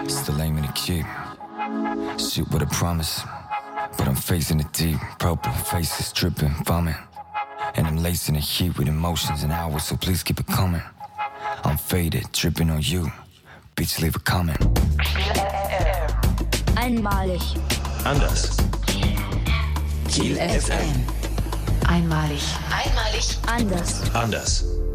Still aiming to keep. Shoot with a promise, but I'm facing it deep. Purple faces dripping, vomit. And I'm lacing the heat with emotions and hours, so please keep it coming. I'm faded, dripping on you. Bitch, leave a comment. Einmalig. Anders. Kiel FM. Einmalig. Einmalig. Anders. Anders.